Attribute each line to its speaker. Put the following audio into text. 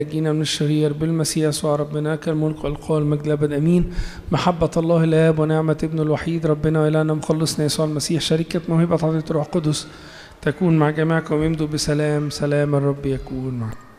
Speaker 1: نجينا من الشرير بالمسيح يسوع ربنا، كالملك والقوة والمجد للأبد آمين. محبة الله الآب ونعمة ابنه الوحيد ربنا وإلهنا مخلصنا يسوع المسيح، شركة موهبة عطية الروح القدس تكون مع جميعكم ويمضوا بسلام. سلام الرب يكون معكم.